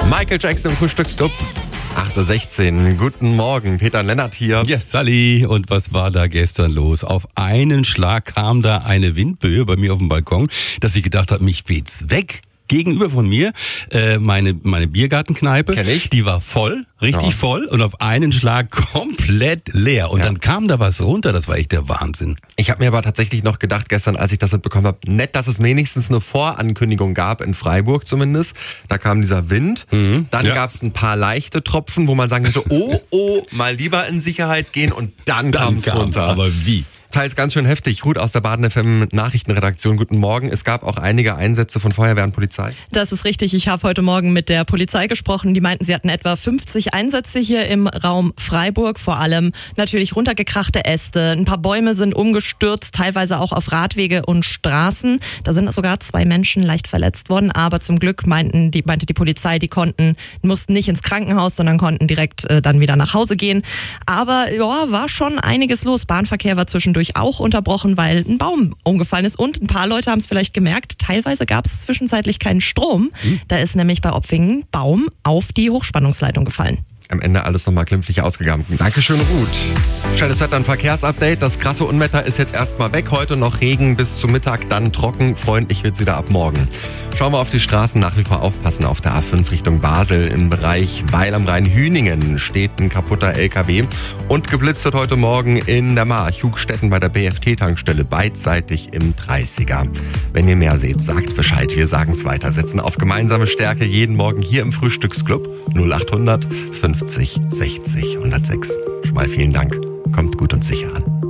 Michael Jackson im Frühstücksclub. 8.16 Uhr. Guten Morgen, Peter und Lennart hier. Ja, Sally. Und was war da gestern los? Auf einen Schlag kam da eine Windböe bei mir auf dem Balkon, dass ich gedacht habe, mich weht's weg. Gegenüber von mir, meine Biergartenkneipe, Kenn ich. Die war voll, richtig voll und auf einen Schlag komplett leer. Und dann kam da was runter, das war echt der Wahnsinn. Ich habe mir aber tatsächlich noch gedacht gestern, als ich das mitbekommen habe, nett, dass es wenigstens eine Vorankündigung gab, in Freiburg zumindest. Da kam dieser Wind, dann gab es ein paar leichte Tropfen, wo man sagen könnte, oh, mal lieber in Sicherheit gehen und dann kam es runter. Aber wie? Teils ganz schön heftig. Ruth aus der Baden FM Nachrichtenredaktion. Guten Morgen. Es gab auch einige Einsätze von Feuerwehr und Polizei. Das ist richtig. Ich habe heute Morgen mit der Polizei gesprochen. Die meinten, sie hatten etwa 50 Einsätze hier im Raum Freiburg. Vor allem natürlich runtergekrachte Äste. Ein paar Bäume sind umgestürzt, teilweise auch auf Radwege und Straßen. Da sind sogar 2 Menschen leicht verletzt worden. Aber zum Glück meinte die Polizei, die mussten nicht ins Krankenhaus, sondern konnten direkt dann wieder nach Hause gehen. Aber ja, war schon einiges los. Bahnverkehr war zwischendurch auch unterbrochen, weil ein Baum umgefallen ist. Und ein paar Leute haben es vielleicht gemerkt, teilweise gab es zwischenzeitlich keinen Strom. Da ist nämlich bei Opfingen ein Baum auf die Hochspannungsleitung gefallen. Am Ende alles nochmal glimpflich ausgegangen. Dankeschön, Ruth. Schnelles Wetter, ein Verkehrsupdate. Das krasse Unwetter ist jetzt erstmal weg. Heute noch Regen bis zum Mittag, dann trocken. Freundlich wird's wieder ab morgen. Schauen wir auf die Straßen, nach wie vor aufpassen. Auf der A5 Richtung Basel im Bereich Weil am Rhein-Hüningen steht ein kaputter LKW. Und geblitzt wird heute Morgen in der March, Hugstetten bei der BFT-Tankstelle, beidseitig im 30er. Wenn ihr mehr seht, sagt Bescheid. Wir sagen's weiter. Setzen auf gemeinsame Stärke jeden Morgen hier im Frühstücksclub 0800 50 60 106. Schon mal vielen Dank. Kommt gut und sicher an.